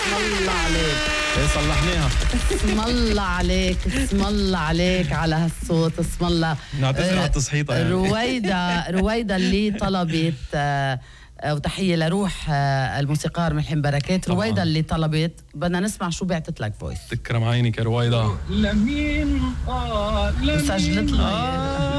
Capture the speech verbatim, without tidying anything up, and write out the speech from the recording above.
الله عليك. ايه صلحناها. اسم الله عليك، اسم الله عليك على هالصوت، اسم الله. نعتذر على التصحيطة يعني. رويدا رويدا اللي طلبت آه وتحية لروح آه الموسيقار ملحم بركات. رويدا اللي طلبت بدنا نسمع شو بعتت لك فويس. تكرم عينك يا رويدا. لمين قال وسجلت له